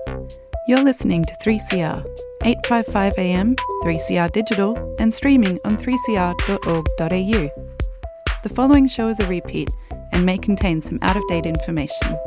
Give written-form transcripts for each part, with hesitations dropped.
You're listening to 3CR, 855 AM, 3CR Digital, and streaming on 3cr.org.au. The following show is a repeat and may contain some out-of-date information.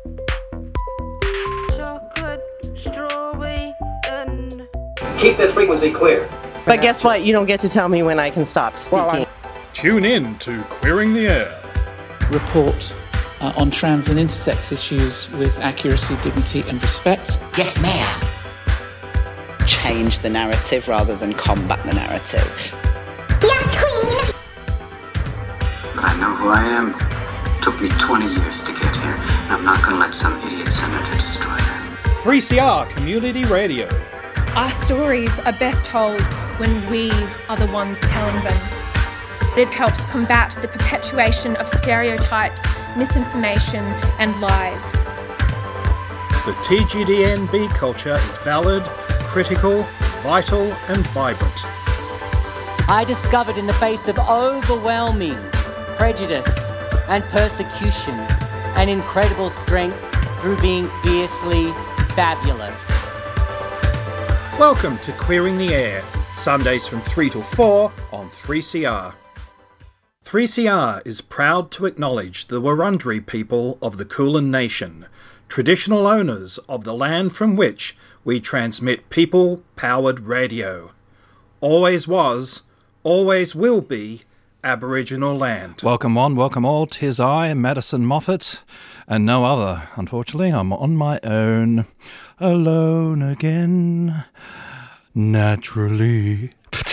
Keep that frequency clear. But guess what? You don't get to tell me when I can stop speaking. Tune in to Queering the Air. Report on trans and intersex issues with accuracy, dignity and respect. Yes, ma'am. Change the narrative rather than combat the narrative. Yes, Queen! But I know who I am. It took me 20 years to get here, and I'm not gonna let some idiot senator destroy that. 3CR Community Radio. Our stories are best told when we are the ones telling them. It helps combat the perpetuation of stereotypes, misinformation, and lies. The TGDNB culture is valid, critical, vital, and vibrant. I discovered in the face of overwhelming prejudice and persecution an incredible strength through being fiercely fabulous. Welcome to Queering the Air, Sundays from 3 till 4 on 3CR. 3CR is proud to acknowledge the Wurundjeri people of the Kulin Nation, traditional owners of the land from which we transmit people-powered radio. Always was, always will be, Aboriginal land. Welcome one, welcome all. 'Tis I, Madison Moffat, and no other. Unfortunately, I'm on my own, alone again, naturally.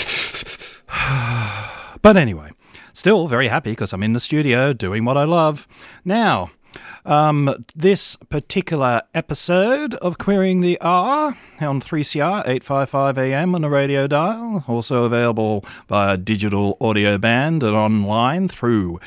But anyway, still very happy because I'm in the studio doing what I love. Now, this particular episode of Queering the R on 3CR 855 AM on a radio dial, also available via digital audio band and online through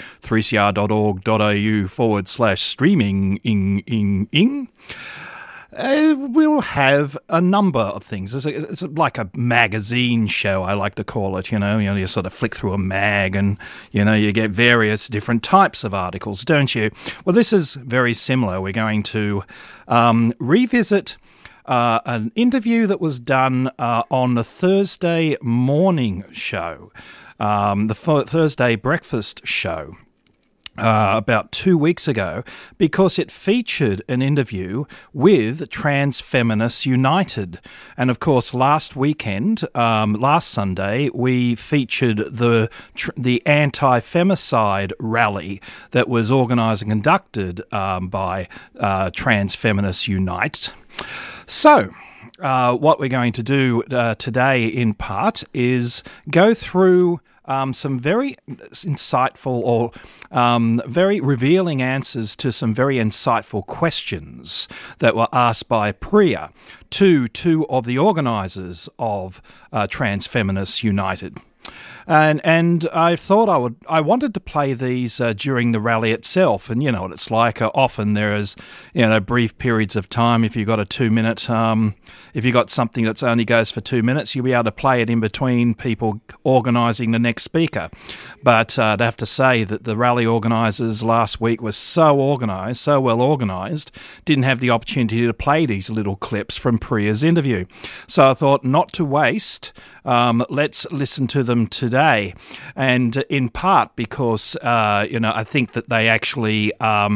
3cr.org.au/streaming. We'll have a number of things. It's like a magazine show, I like to call it. You sort of flick through a mag and, you get various different types of articles, don't you? Well, this is very similar. We're going to revisit an interview that was done on the Thursday morning show, the Thursday breakfast show. About 2 weeks ago, because it featured an interview with Trans Feminists United. And of course, last Sunday, we featured the anti-femicide rally that was organised and conducted by Trans Feminists Unite. So, what we're going to do today, in part, is go through some very insightful or very revealing answers to some very insightful questions that were asked by Priya to two of the organisers of Trans Feminists United. And I thought I wanted to play these during the rally itself. And you know what it's like. Often there is, brief periods of time. If you've got a 2 minute, if you've got something that only goes for 2 minutes, you'll be able to play it in between people organising the next speaker. But I'd have to say that the rally organisers last week were so well organised, didn't have the opportunity to play these little clips from Priya's interview. So I thought not to waste. Let's listen to them today, and in part because I think that they actually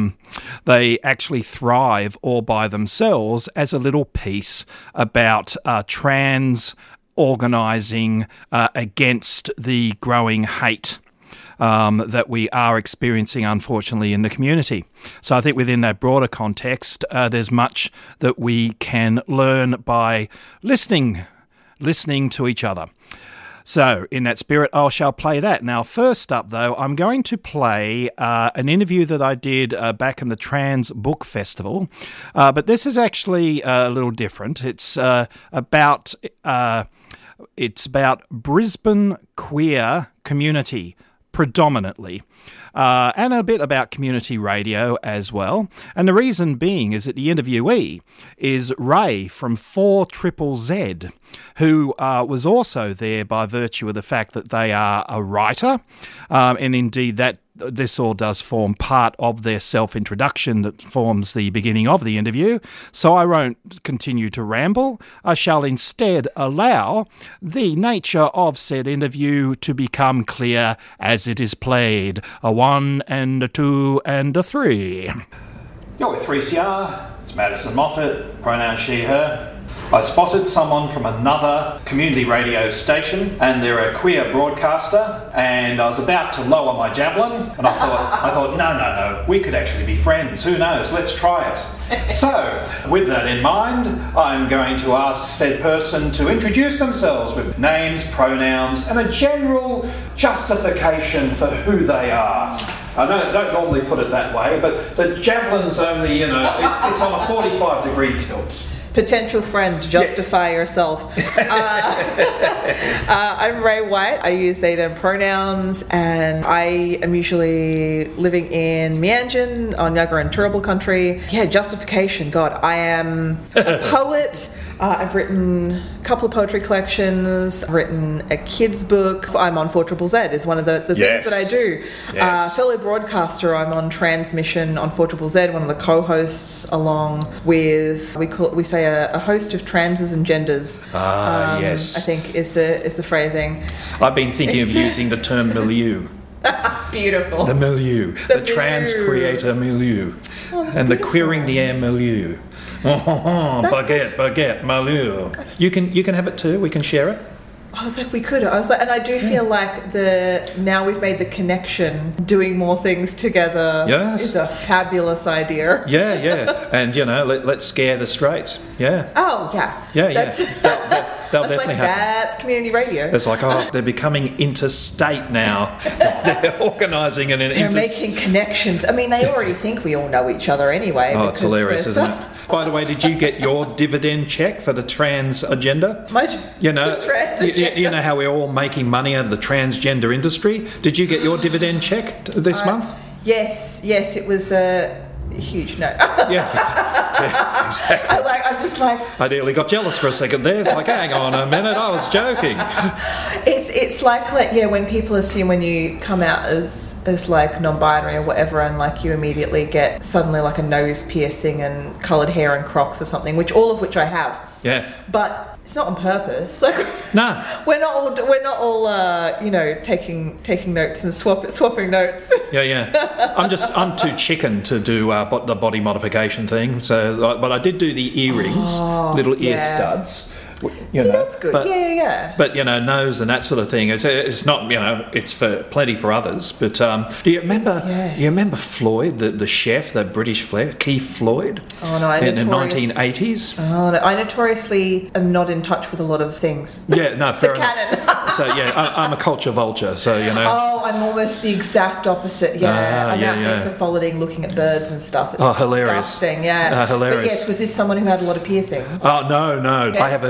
thrive all by themselves as a little piece about trans organising against the growing hate that we are experiencing, unfortunately, in the community. So I think within that broader context, there's much that we can learn by listening to each other. So, in that spirit, I shall play that. Now, first up, though, I'm going to play an interview that I did back in the Trans Book Festival. But this is actually a little different. It's about Brisbane queer community, predominantly, and a bit about community radio as well. And the reason being is that the interviewee is Ray from 4ZZZ, who was also there by virtue of the fact that they are a writer, and indeed that this all does form part of their self-introduction that forms the beginning of the interview, so I won't continue to ramble. I shall instead allow the nature of said interview to become clear as it is played. A 1 and a 2 and a 3. You're with 3CR. It's Madison Moffat, pronoun she, her. I spotted someone from another community radio station, and they're a queer broadcaster, and I was about to lower my javelin, and I thought, no, we could actually be friends. Who knows? Let's try it. So, with that in mind, I'm going to ask said person to introduce themselves with names, pronouns, and a general justification for who they are. I don't normally put it that way, but the javelin's only, it's on a 45-degree tilt. Potential friend, justify yourself. I'm Ray White. I use they, them pronouns, and I am usually living in Meanjin on Yagara and Turrbal country. Yeah, justification. God, I am a poet. I've written a couple of poetry collections. I've written a kid's book. I'm on 4ZZZ is one of the things that I do. Yes. Fellow broadcaster, I'm on Transmission on 4ZZZ, one of the co-hosts, along with, we say a host of transes and genders. Yes. I think is the phrasing. I've been thinking of using the term milieu. Beautiful. The milieu. The trans creator milieu. Oh, and the queering the air milieu. Baguette, milieu. You can have it too. We can share it. I was like, we could. I was like, and I do feel like now we've made the connection. Doing more things together is a fabulous idea. Yeah, and let's scare the straights. Yeah. Oh yeah. Yeah. They'll definitely happen. That's community radio. It's like, they're becoming interstate now. They're organising an They're making connections. I mean, they already think we all know each other anyway. Oh, it's hilarious, isn't it? By the way, did you get your dividend check for the trans agenda? The trans agenda. You know how we're all making money out of the transgender industry? Did you get your dividend check this month? Yes, it was a huge no. Yeah, exactly. I'm just like... I nearly got jealous for a second there. It's like, hang on a minute, I was joking. It's like when people assume when you come out as like non-binary or whatever, and like you immediately get suddenly like a nose piercing and coloured hair and Crocs or something, all of which I have. Yeah. But it's not on purpose. Like, no, we're not all taking notes and swapping notes. Yeah. I'm too chicken to do the body modification thing. So, but I did do the earrings, little ear studs. That's good. But, yeah. But nose and that sort of thing. It's not. It's for plenty for others. But do you remember? You remember Floyd, the chef, the British chef, Keith Floyd? Oh no, in the 1980s. Oh no, I notoriously am not in touch with a lot of things. Yeah, no, fair enough. Canon. So I'm a culture vulture. So Oh, I'm almost the exact opposite. Yeah, I'm out there frivolating, looking at birds and stuff. It's hilarious. Disgusting. Yeah, hilarious. But yes, was this someone who had a lot of piercings? Oh no, Yes, I have a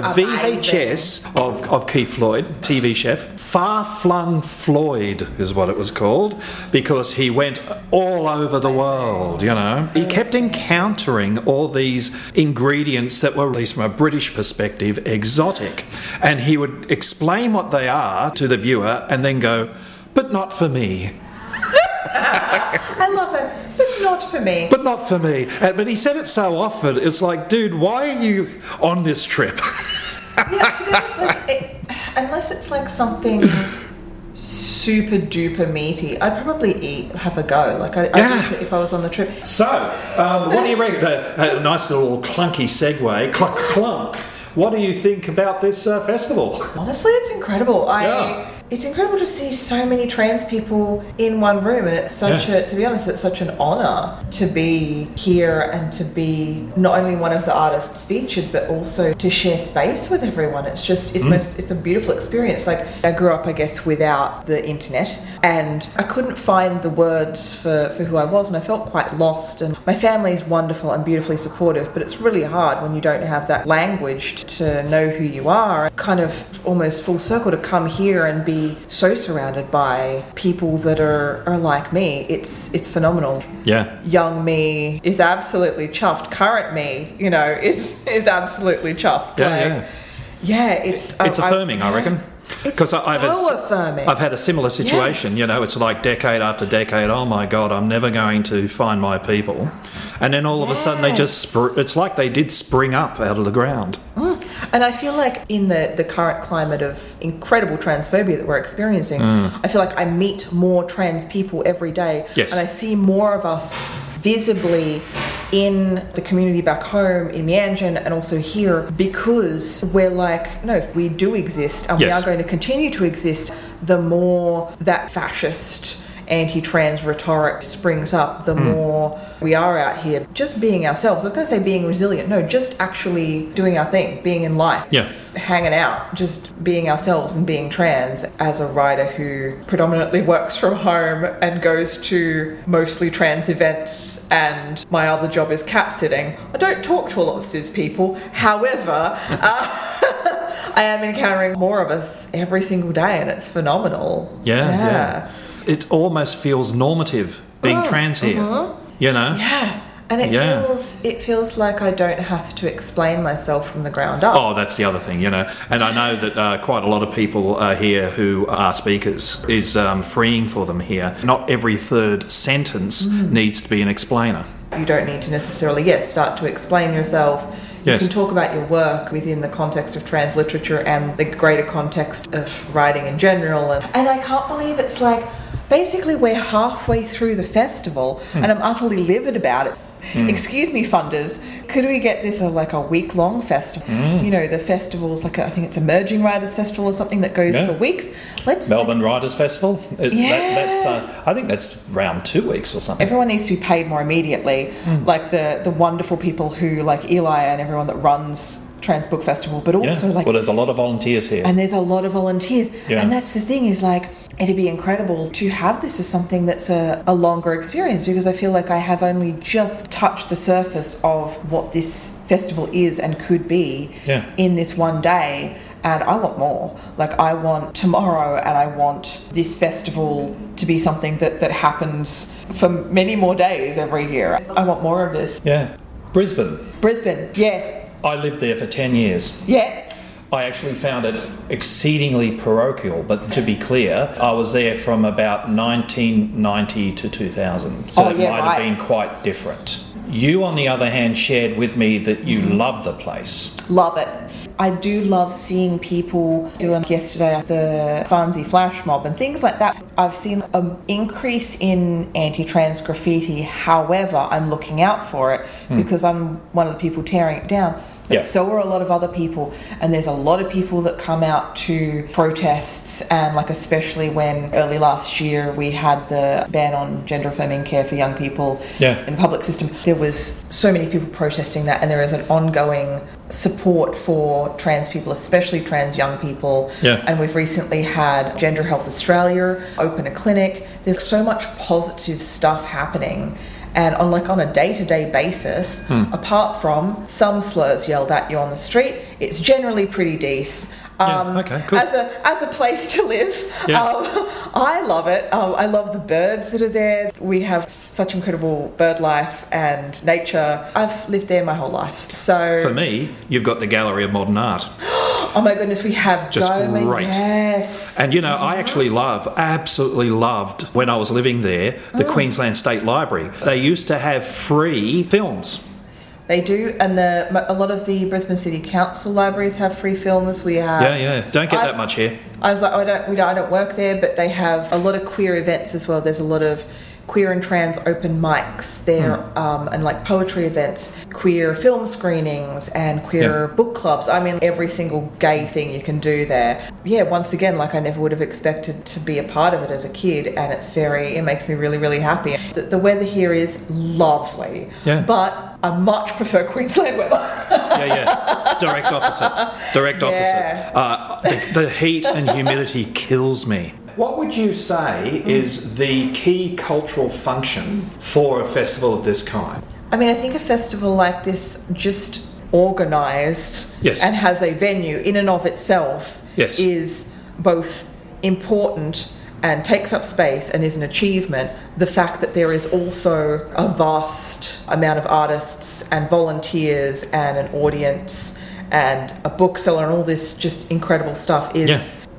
VHS of Keith Floyd, TV chef. Far Flung Floyd is what it was called, because he went all over the world. He kept encountering all these ingredients that were, at least from a British perspective, exotic, and he would explain what they are to the viewer and then go, but not for me. I love that. But not for me. But not for me. But he said it so often, it's like, dude, why are you on this trip? Yeah, to be honest, unless it's like something super duper meaty, I'd probably have a go. Like I do if I was on the trip. So, what do you reckon? A nice little clunky segue. Clunk. What do you think about this festival? Honestly, it's incredible. It's incredible to see so many trans people in one room, and it's to be honest, it's such an honour to be here and to be not only one of the artists featured, but also to share space with everyone. It's a beautiful experience. Like, I grew up, I guess, without the internet, and I couldn't find the words for who I was, and I felt quite lost. And my family is wonderful and beautifully supportive, but it's really hard when you don't have that language to know who you are. Kind of almost full circle to come here and be so surrounded by people that are like me. It's phenomenal. Yeah. Young me is absolutely chuffed. Current me, is absolutely chuffed. Yeah. Yeah, it's affirming, I reckon. Because affirming. I've had a similar situation. Yes. You know, it's like decade after decade. Oh my God, I'm never going to find my people, and then all of a sudden they just it's like they did spring up out of the ground. And I feel like in the current climate of incredible transphobia that we're experiencing, I feel like I meet more trans people every day, and I see more of us visibly in the community back home in Mianjin and also here, because we're like, no, if we do exist and we are going to continue to exist, the more that fascist anti-trans rhetoric springs up, the more we are out here just being ourselves. I was going to say being resilient. No, just actually doing our thing, being in life. Yeah. Hanging out, just being ourselves and being trans. As a writer who predominantly works from home and goes to mostly trans events, and my other job is cat sitting, I don't talk to a lot of cis people. However, I am encountering more of us every single day, and it's phenomenal. Yeah. It almost feels normative being trans here, you know? Yeah. And it feels like I don't have to explain myself from the ground up. Oh, that's the other thing, you know. And I know that quite a lot of people here who are speakers is freeing for them here. Not every third sentence needs to be an explainer. You don't need to necessarily, start to explain yourself. You can talk about your work within the context of trans literature and the greater context of writing in general. And I can't believe it's like, basically we're halfway through the festival and I'm utterly livid about it. Excuse me, funders, could we get this a week-long festival? You know, the festival's I think it's Emerging Writers Festival or something that goes for weeks. Melbourne Writers Festival. I think that's around 2 weeks or something. Everyone needs to be paid more immediately, like the wonderful people who, like Eli and everyone that runs Trans Book Festival, but also well, there's a lot of volunteers here. And there's a lot of volunteers. And that's the thing is it'd be incredible to have this as something that's a longer experience, because I feel like I have only just touched the surface of what this festival is and could be in this one day. And I want more. I want tomorrow, and I want this festival to be something that happens for many more days every year. I want more of this. Yeah. Brisbane, yeah. I lived there for 10 years. Yeah. I actually found it exceedingly parochial, but to be clear, I was there from about 1990 to 2000, so it might have been quite different. You, on the other hand, shared with me that you love the place. Love it. I do love seeing people doing yesterday the Farnsey flash mob and things like that. I've seen an increase in anti-trans graffiti. However, I'm looking out for it because I'm one of the people tearing it down. But so are a lot of other people, and there's a lot of people that come out to protests, and especially when early last year we had the ban on gender affirming care for young people in the public system. There was so many people protesting that, and there is an ongoing support for trans people, especially trans young people. And we've recently had Gender Health Australia open a clinic. There's so much positive stuff happening. And on a day-to-day basis, apart from some slurs yelled at you on the street, it's generally pretty decent. Okay, cool. As a place to live, I love it. I love the birds that are there. We have such incredible bird life and nature. I've lived there my whole life. So for me, you've got the Gallery of Modern Art. Oh my goodness, we have just Goma, great. Yes. And I actually absolutely loved when I was living there, the Queensland State Library. They used to have free films. They do, and a lot of the Brisbane City Council libraries have free films. We have don't get that much here. I was like, I don't work there, but they have a lot of queer events as well. There's a lot of queer and trans open mics there, and poetry events, queer film screenings, and queer book clubs. I mean, every single gay thing you can do there. Yeah, once again, I never would have expected to be a part of it as a kid, and it makes me really, really happy. The weather here is lovely, but I much prefer Queensland weather. Direct opposite. The heat and humidity kills me. What would you say is the key cultural function for a festival of this kind? I mean, I think a festival like this, just organised and has a venue in and of itself, is both important and takes up space and is an achievement. The fact that there is also a vast amount of artists and volunteers and an audience and a bookseller and all this just incredible stuff is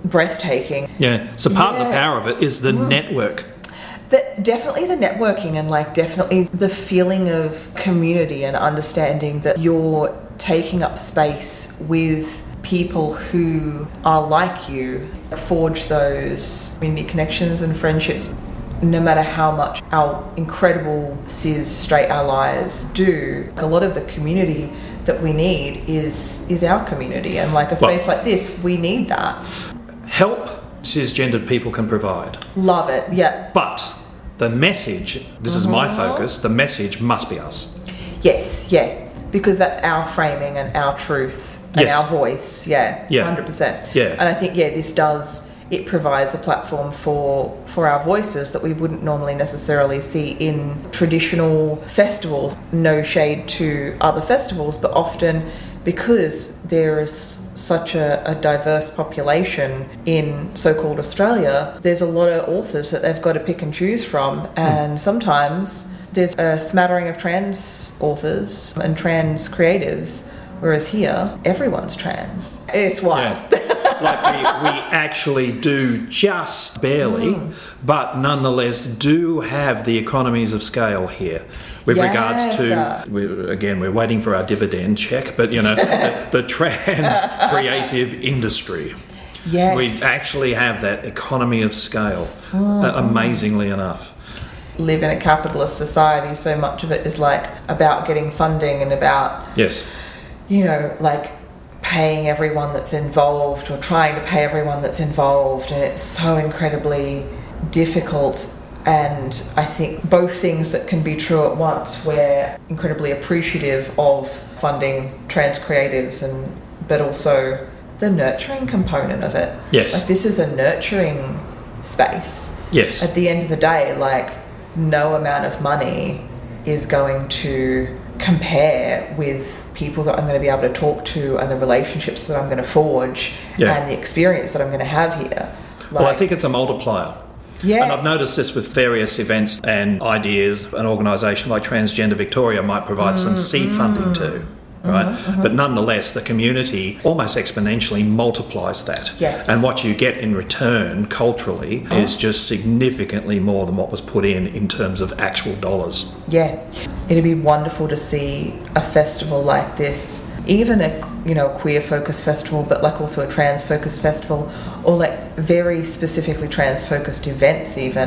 breathtaking. Yeah. So part of the power of it is the network. Definitely the networking and like definitely the feeling of community and understanding that you're taking up space with people who are like you. Forge those community connections and friendships. No matter how much our incredible cis straight allies do, a lot of the community that we need is our community, and like a space like this, we need that. Help cisgendered people can provide. Love it, yeah. But the message, this is my focus, the message must be us. Yes, yeah, because that's our framing and our truth and our voice, yeah, 100%. Yeah. And I think, it provides a platform for our voices that we wouldn't normally necessarily see in traditional festivals. No shade to other festivals, but often because there is such a diverse population in so-called Australia, there's a lot of authors that they've got to pick and choose from, and sometimes there's a smattering of trans authors and trans creatives, whereas here, everyone's trans. It's wild. Yeah. Like we actually do just barely, but nonetheless do have the economies of scale here with regards to, we're waiting for our dividend check, but the trans creative industry. Yes. We actually have that economy of scale, amazingly enough. Live in a capitalist society, so much of it is like about getting funding and about, like paying everyone that's involved or trying to pay everyone that's involved, and it's so incredibly difficult. And I think both things that can be true at once. We're incredibly appreciative of funding trans creatives, but also the nurturing component of it. Yes. Like, this is a nurturing space. Yes. At the end of the day, like, no amount of money is going to compare with people that I'm going to be able to talk to and the relationships that I'm going to forge and the experience that I'm going to have here. Well, I think it's a multiplier. Yeah. And I've noticed this with various events and ideas. An organisation like Transgender Victoria might provide some seed funding too. Right? But nonetheless, the community almost exponentially multiplies that. Yes. And what you get in return culturally is just significantly more than what was put in terms of actual dollars. Yeah. It'd be wonderful to see a festival like this, even a queer-focused festival, but like also a trans-focused festival, or like very specifically trans-focused events even,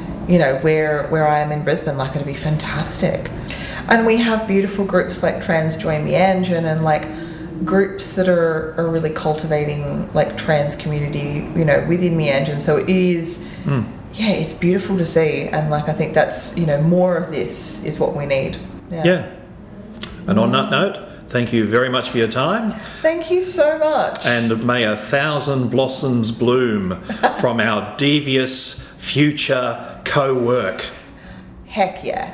where I am in Brisbane, like it'd be fantastic. And we have beautiful groups like Trans Join Meanjin and like groups that are really cultivating like trans community, within Meanjin. So it is, it's beautiful to see. And like, I think that's, more of this is what we need. Yeah. And on that note, thank you very much for your time. Thank you so much. And may 1,000 blossoms bloom from our devious future co-work. Heck yeah.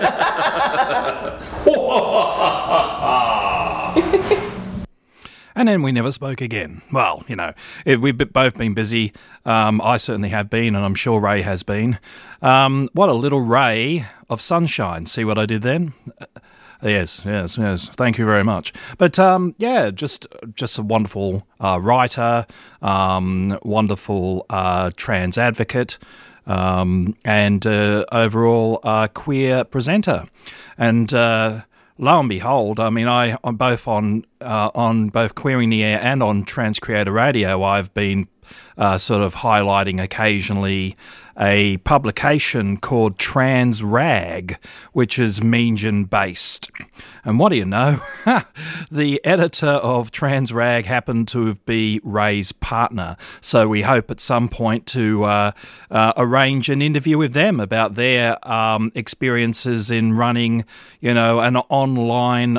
And then we never spoke again. Well, we've both been busy. I certainly have been, and I'm sure Ray has been. What a little ray of sunshine. See what I did then? Yes. Thank you very much. But just a wonderful writer, wonderful trans advocate, and overall queer presenter. And lo and behold, I mean, on both Queering the Air and on Trans Creator Radio, I've been sort of highlighting occasionally a publication called Trans Rag, which is Meanjin based. And what do you know? The editor of Trans Rag happened to be Ray's partner. So we hope at some point to arrange an interview with them about their experiences in running, an online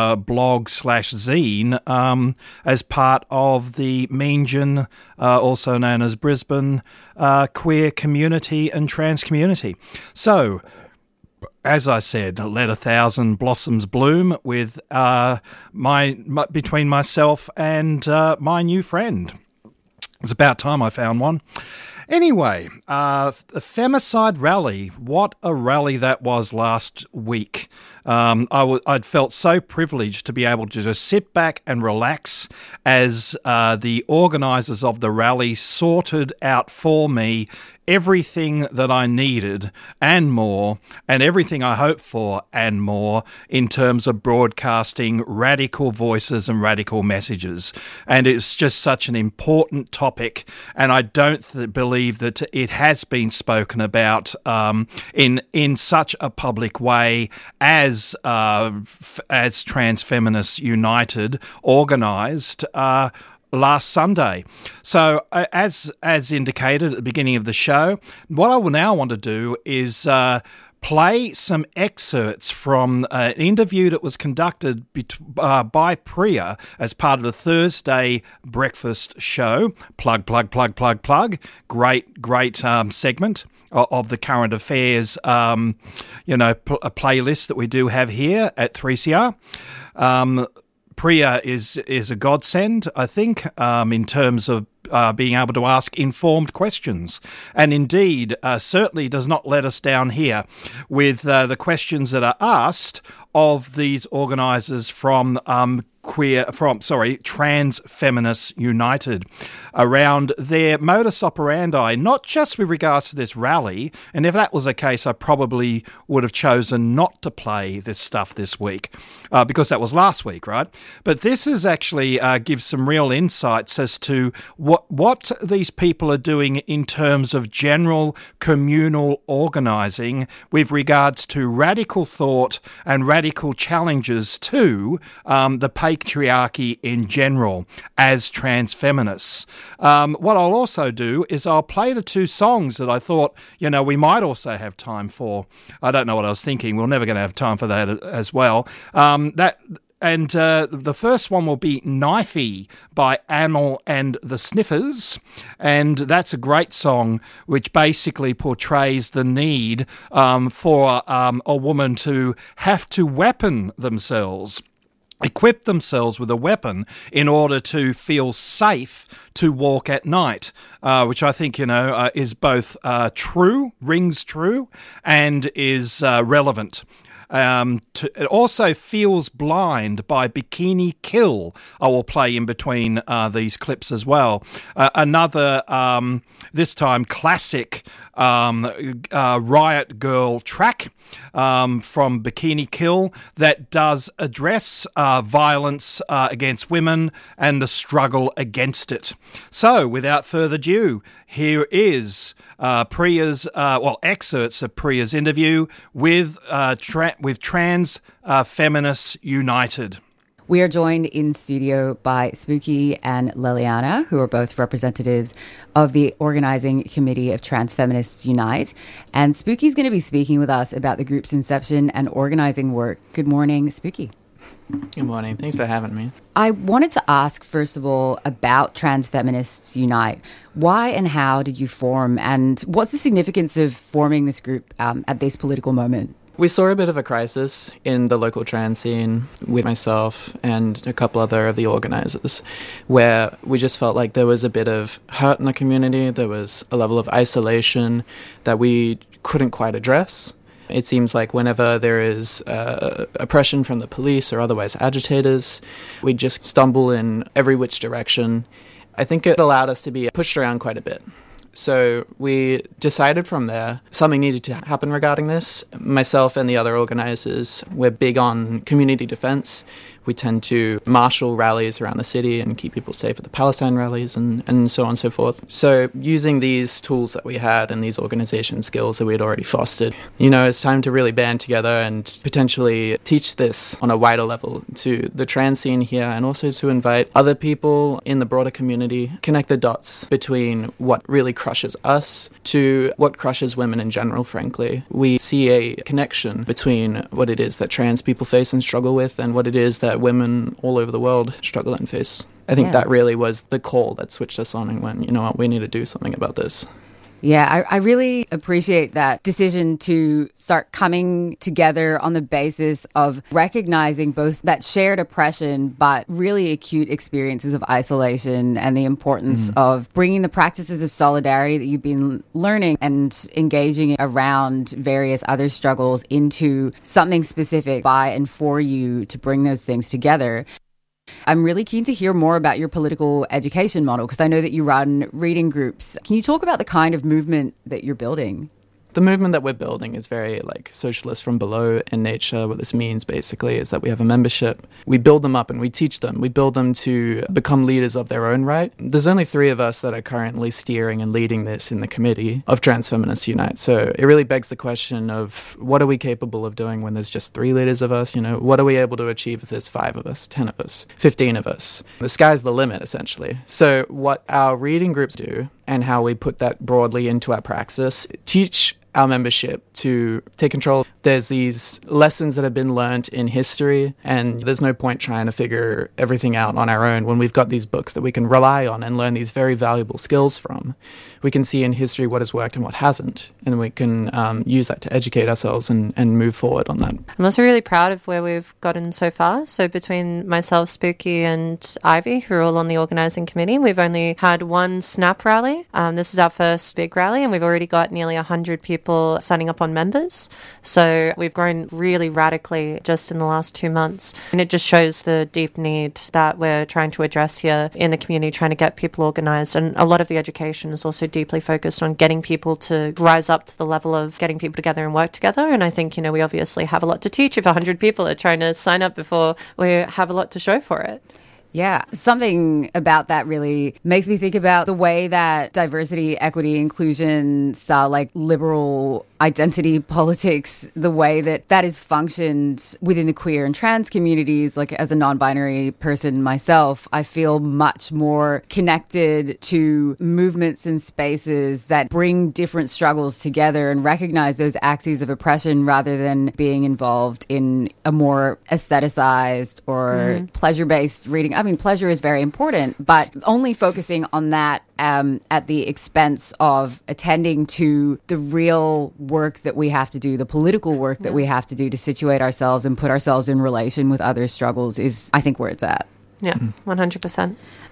blog/zine as part of the Meanjin, also known as Brisbane, queer community and trans community. So, as I said, let 1,000 blossoms bloom with between myself and my new friend. It's about time I found one. Anyway, the Femicide Rally. What a rally that was last week. I'd felt so privileged to be able to just sit back and relax as the organisers of the rally sorted out for me everything that I needed and more, and everything I hoped for and more in terms of broadcasting radical voices and radical messages. And it's just such an important topic, and I don't believe that it has been spoken about in such a public way as Trans Feminists United organised last Sunday. So as indicated at the beginning of the show, what I will now want to do is play some excerpts from an interview that was conducted by Priya as part of the Thursday breakfast show. Plug. Great segment of the current affairs, a playlist that we do have here at 3CR. Priya is a godsend, I think, in terms of being able to ask informed questions. And indeed, certainly does not let us down here with the questions that are asked of these organisers from Trans Feminists United around their modus operandi, not just with regards to this rally. And if that was the case, I probably would have chosen not to play this stuff this week because that was last week, right? But this is actually gives some real insights as to what these people are doing in terms of general communal organising with regards to radical thought and radical challenges to the patriarchy in general as trans feminists. What I'll also do is I'll play the two songs that I thought, we might also have time for. I don't know what I was thinking. We're never going to have time for that as well. The first one will be Knifey by Amyl and the Sniffers. And that's a great song which basically portrays the need for a woman to have to weapon themselves, equip themselves with a weapon in order to feel safe to walk at night, which I think, is both rings true, and is relevant. It also Feels Blind by Bikini Kill. I will play in between these clips as well. Another, this time, classic Riot Girl track from Bikini Kill that does address violence against women and the struggle against it. So, without further ado, here is Priya's, excerpts of Priya's interview with Trans Feminists United. We are joined in studio by Spooky and Liliana, who are both representatives of the organising committee of Trans Feminists Unite. And Spooky's going to be speaking with us about the group's inception and organising work. Good morning, Spooky. Good morning. Thanks for having me. I wanted to ask, first of all, about Trans Feminists Unite. Why and how did you form, and what's the significance of forming this group at this political moment? We saw a bit of a crisis in the local trans scene with myself and a couple other of the organisers, where we just felt like there was a bit of hurt in the community. There was a level of isolation that we couldn't quite address. It seems like whenever there is oppression from the police or otherwise agitators, we just stumble in every which direction. I think it allowed us to be pushed around quite a bit. So we decided from there something needed to happen regarding this. Myself and the other organisers, we're big on community defence. We tend to marshal rallies around the city and keep people safe at the Palestine rallies and so on and so forth. So using these tools that we had and these organisation skills that we had already fostered, it's time to really band together and potentially teach this on a wider level to the trans scene here, and also to invite other people in the broader community, connect the dots between what really crushes us to what crushes women in general, frankly. We see a connection between what it is that trans people face and struggle with and what it is that women all over the world struggle and face. I think that really was the call that switched us on and went, we need to do something about this. Yeah, I really appreciate that decision to start coming together on the basis of recognizing both that shared oppression, but really acute experiences of isolation and the importance of bringing the practices of solidarity that you've been learning and engaging around various other struggles into something specific by and for you to bring those things together. I'm really keen to hear more about your political education model because I know that you run reading groups. Can you talk about the kind of movement that you're building? The movement that we're building is very socialist from below in nature. What this means basically is that we have a membership. We build them up and we teach them. We build them to become leaders of their own right. There's only 3 of us that are currently steering and leading this in the committee of Trans Feminists Unite. So it really begs the question of what are we capable of doing when there's just 3 leaders of us? What are we able to achieve if there's 5 of us, 10 of us, 15 of us? The sky's the limit, essentially. So what our reading groups do and how we put that broadly into our praxis, teach our membership to take control. There's these lessons that have been learned in history, and there's no point trying to figure everything out on our own when we've got these books that we can rely on and learn these very valuable skills from. We can see in history what has worked and what hasn't, and we can use that to educate ourselves and move forward on that. I'm also really proud of where we've gotten so far. So between myself, Spooky and Ivy, who are all on the organising committee, we've only had one SNAP rally. This is our first big rally, and we've already got nearly 100 people signing up on members. So we've grown really radically just in the last 2 months. And it just shows the deep need that we're trying to address here in the community, trying to get people organised. And a lot of the education is also deeply focused on getting people to rise up to the level of getting people together and work together. And I think, we obviously have a lot to teach if 100 people are trying to sign up before we have a lot to show for it. Yeah, something about that really makes me think about the way that diversity, equity, inclusion style, liberal identity politics, the way that is functioned within the queer and trans communities. As a non-binary person myself, I feel much more connected to movements and spaces that bring different struggles together and recognize those axes of oppression rather than being involved in a more aestheticized or pleasure-based reading. I mean, pleasure is very important, but only focusing on that at the expense of attending to the real work that we have to do, the political work that we have to do to situate ourselves and put ourselves in relation with other struggles is, I think, where it's at. Yeah, 100%.